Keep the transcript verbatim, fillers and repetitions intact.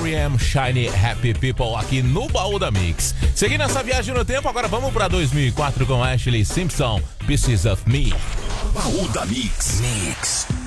R E M, Shiny Happy People aqui no Baú da Mix. Seguindo essa viagem no tempo, agora vamos pra dois mil e quatro com Ashley Simpson, Pieces of Me. Baú da Mix. Mix.